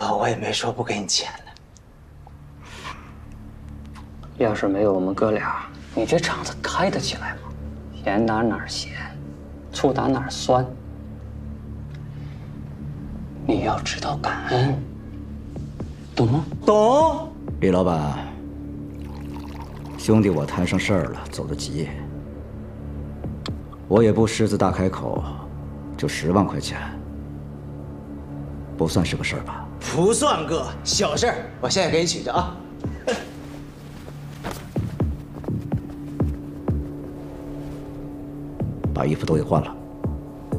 哥，我也没说不给你钱的。 要是没有我们哥俩，你这厂子开得起来吗？盐打哪儿咸，醋打哪儿酸。你要知道感恩，懂吗？ 懂。 李老板，兄弟我摊上事儿了，走得急，我也不狮子大开口，就10万块钱，不算是个事儿吧？ 不算哥，小事儿，我现在给你取着啊。 把衣服都给换了。